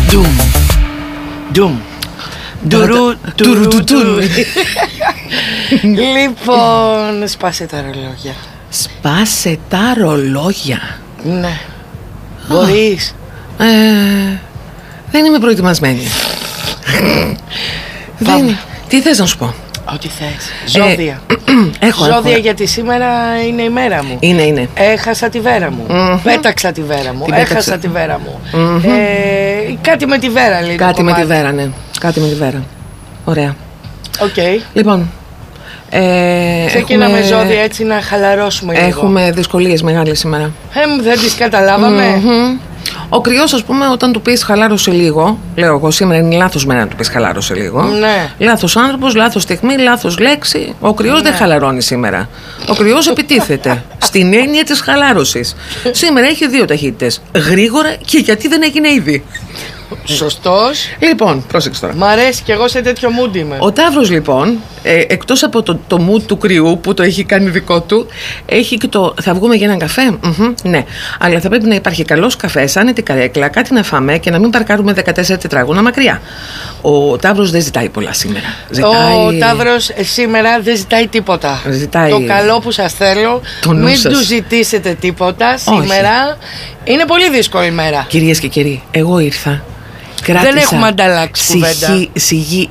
Λοιπόν, σπάσε τα ρολόγια. Σπάσε τα ρολόγια. Ναι. Μπορείς? Δεν είμαι προετοιμασμένη. Τι θες να σου πω? Ό,τι θες. Ζώδια. Ζώδια, γιατί σήμερα είναι η μέρα μου. Είναι. Έχασα τη βέρα μου. Πέταξα τη βέρα μου. Έχασα τη βέρα μου. Κάτι με τη βέρα, λέει. Κάτι με τη βέρα, ναι. Κάτι με τη βέρα. Ωραία. Οκ. Λοιπόν, ξεκινάμε ζώδια έτσι να χαλαρώσουμε λίγο. Έχουμε δυσκολίες μεγάλες σήμερα. Δεν τις καταλάβαμε. Ο κρυός, ας πούμε, όταν του πεις χαλάρωσε λίγο, λέω εγώ σήμερα είναι λάθος μέρα να του πεις χαλάρωσε λίγο. Ναι. Λάθος άνθρωπος, λάθος στιγμή, λάθος λέξη. Ο κρυός δεν χαλαρώνει σήμερα. Ο κρυός επιτίθεται στην έννοια της χαλάρωσης. Σήμερα έχει δύο ταχύτητες. Γρήγορα και γιατί δεν έγινε ήδη. Σωστός. Λοιπόν, πρόσεξε τώρα. Μ' αρέσει και εγώ σε τέτοιο mood είμαι. Ο Ταύρος λοιπόν, εκτός από το mood του κρυού που το έχει κάνει δικό του, έχει και το θα βγούμε για έναν καφέ. Ναι, αλλά θα πρέπει να υπάρχει καλός καφές, άνετη καρέκλα, κάτι να φάμε και να μην παρκάρουμε 14 τετράγωνα μακριά. Ο Ταύρος δεν ζητάει πολλά σήμερα. Ο Ταύρος σήμερα δεν ζητάει τίποτα. Το καλό που σας θέλω, μην του ζητήσετε τίποτα. Σήμερα είναι πολύ δύσκολη μέρα. Κυρίες και κύριοι, εγώ ήρθα. Δεν έχουμε ανταλλάξει κουβέντα. Σιγή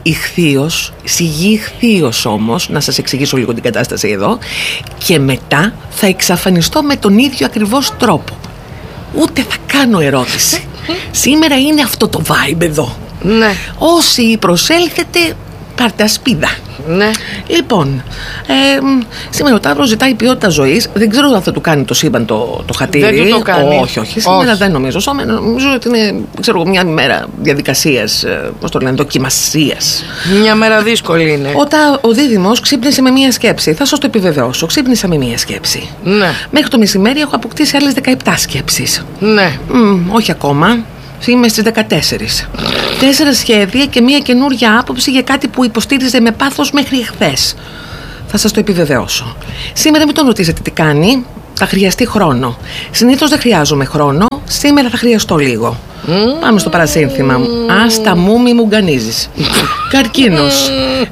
ηχθείος όμως, να σας εξηγήσω λίγο την κατάσταση εδώ. Και μετά θα εξαφανιστώ με τον ίδιο ακριβώς τρόπο. Ούτε θα κάνω ερώτηση. Σήμερα είναι αυτό το vibe εδώ. Ναι. Όσοι προσέλθετε, πάρτε ασπίδα. Ναι. Λοιπόν, σήμερα ο Ταύρος ζητάει ποιότητα ζωής. Δεν ξέρω αν θα του κάνει το σύμπαν το χατήρι. Δεν του το κάνει. Όχι. Σήμερα δεν νομίζω. Νομίζω ότι είναι, μια μέρα διαδικασίας, πώς το λένε, δοκιμασίας. Μια μέρα δύσκολη είναι. Ο Δίδυμος ξύπνησε με μία σκέψη. Θα σας το επιβεβαιώσω. Ξύπνησα με μία σκέψη. Ναι. Μέχρι το μεσημέρι έχω αποκτήσει άλλες 17 σκέψεις. Ναι. Όχι ακόμα. Είμαι στις 14. 4 σχέδια και μια καινούργια άποψη για κάτι που υποστήριζε με πάθος μέχρι εχθές. Θα σας το επιβεβαιώσω. Σήμερα μην τον ρωτήσετε τι κάνει. Θα χρειαστεί χρόνο. Συνήθως δεν χρειάζομαι χρόνο. Σήμερα θα χρειαστώ λίγο. Πάμε στο παρασύνθημα μου. Άστα μου, μη μου γκανίζεις. Καρκίνος.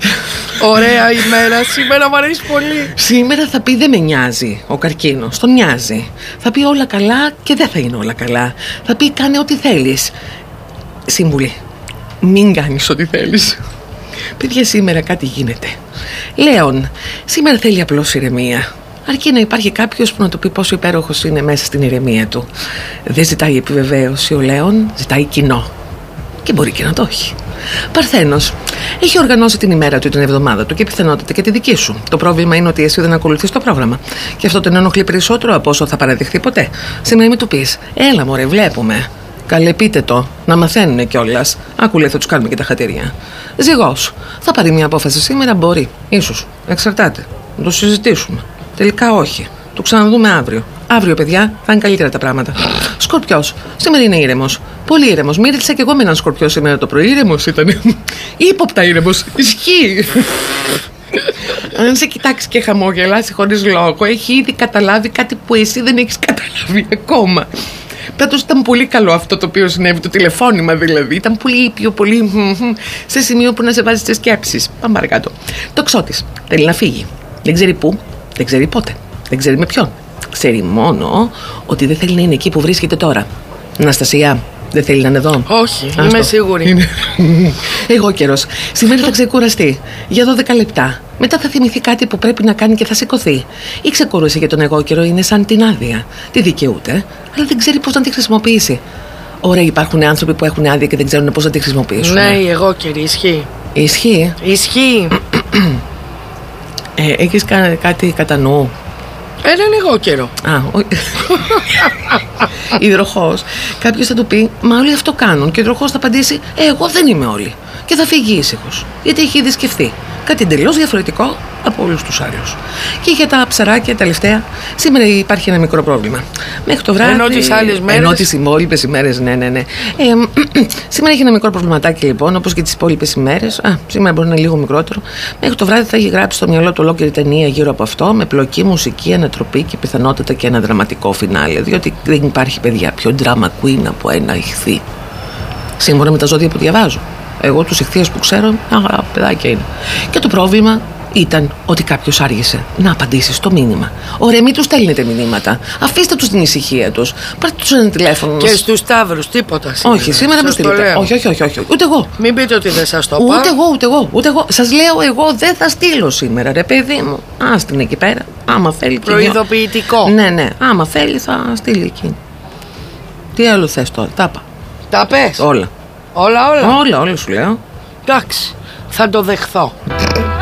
Ωραία ημέρα. Σήμερα μου αρέσει πολύ. Σήμερα θα πει δεν με νοιάζει ο καρκίνος. Τον νοιάζει. Θα πει όλα καλά και δεν θα είναι όλα καλά. Θα πει κάνε ό,τι θέλεις. Σύμβουλη. Μην κάνεις ό,τι θέλεις. Παιδιά, σήμερα κάτι γίνεται. Λέων, σήμερα θέλει απλώς ηρεμία. Αρκεί να υπάρχει κάποιος που να του πει πόσο υπέροχος είναι μέσα στην ηρεμία του. Δεν ζητάει επιβεβαίωση ο Λέων, ζητάει κοινό. Και μπορεί και να το έχει. Παρθένος, έχει οργανώσει την ημέρα του, την εβδομάδα του και πιθανότητα και τη δική σου. Το πρόβλημα είναι ότι εσύ δεν ακολουθείς το πρόγραμμα. Και αυτό τον ενοχλεί περισσότερο από όσο θα παραδειχθεί ποτέ. Σήμερα μην του πεις, έλα μωρέ, βλέπουμε. Καλέ, πείτε το, να μαθαίνουνε κιόλας. Άκου, λέει, θα τους κάνουμε και τα χατήρια. Ζυγός, θα πάρει μια απόφαση σήμερα, μπορεί. Ίσως, εξαρτάται. Να το συζητήσουμε. Τελικά όχι. Το ξαναδούμε αύριο. Αύριο, παιδιά, θα είναι καλύτερα τα πράγματα. Σκορπιός, σήμερα είναι ήρεμος. Πολύ ήρεμος. Μίλησα κι εγώ με έναν Σκορπιό σήμερα το πρωί. Ήρεμος ήταν. Ύποπτα ήρεμος. Ισχύει. Αν σε κοιτάξει και χαμόγελάσει χωρίς λόγο, έχει ήδη καταλάβει κάτι που εσύ δεν έχεις καταλάβει ακόμα. Πάντως ήταν πολύ καλό αυτό το οποίο συνέβη, το τηλεφώνημα δηλαδή. Ήταν πολύ ήπιο, πολύ σε σημείο που να σε βάζει στις σκέψεις. Πάμε παρακάτω. Τοξότης, θέλει να φύγει. Δεν ξέρει πού, δεν ξέρει πότε, δεν ξέρει με ποιον. Ξέρει μόνο ότι δεν θέλει να είναι εκεί που βρίσκεται τώρα. Αναστασία, δεν θέλει να είναι εδώ. Όχι, είμαι σίγουρη. Εγώ καιρός. Σήμερα θα ξεκουραστεί για 12 λεπτά. Μετά θα θυμηθεί κάτι που πρέπει να κάνει και θα σηκωθεί. Η ξεκούραση για τον εγώ καιρό είναι σαν την άδεια. Τη δικαιούται, αλλά δεν ξέρει πώς να τη χρησιμοποιήσει. Ωραία, υπάρχουν άνθρωποι που έχουν άδεια και δεν ξέρουν πώς να τη χρησιμοποιήσουν. Ναι, η εγώ καιρή ισχύει. Ισχύει. Έχεις κάτι κατά νου? Έναν εγώ καιρό. Υδροχός. Κάποιος θα του πει, μα όλοι αυτό κάνουν. Και ο υδροχός θα απαντήσει, εγώ δεν είμαι όλοι. Και θα φύγει ήσυχος. Γιατί έχει ήδη σκεφτεί κάτι εντελώς διαφορετικό από όλους τους άλλους. Και για τα ψαράκια τελευταία, σήμερα υπάρχει ένα μικρό πρόβλημα. Μέχρι το βράδυ. Ενώ τις άλλες μέρες. Ενώ τις υπόλοιπες ημέρες, ναι. Σήμερα έχει ένα μικρό προβληματάκι λοιπόν, όπως και τις υπόλοιπες ημέρες. Σήμερα μπορεί να είναι λίγο μικρότερο. Μέχρι το βράδυ θα έχει γράψει στο μυαλό του ολόκληρη ταινία γύρω από αυτό, με πλοκή, μουσική, ανατροπή και πιθανότατα και ένα δραματικό φινάλε. Διότι δεν υπάρχει, παιδιά, πιο drama queen από ένα ηχθή. σύμφωνα με τα ζώδια που διαβάζω. Εγώ τους ηχθείες που ξέρω, παιδάκια είναι. Και το πρόβλημα ήταν ότι κάποιος άργησε να απαντήσει στο μήνυμα. Ωραία, μην τους στέλνετε μηνύματα. Αφήστε τους την ησυχία τους. Πάρτε τους ένα τηλέφωνο. Και στους Σταύρους, τίποτα σήμερα. Όχι, σήμερα μην στείλετε. Όχι. Ούτε εγώ. Μην πείτε ότι δεν σας το πάω. Ούτε εγώ. Σας λέω, εγώ δεν θα στείλω σήμερα, ρε παιδί μου. Ας την εκεί πέρα. Άμα θέλει. Προειδοποιητικό. Ναι. Άμα θέλει, θα στείλει εκείνη. Τι άλλο θες τώρα, τα πες. Όλα. Όλα Όλα σου λέω. Εντάξει, θα το δεχθώ.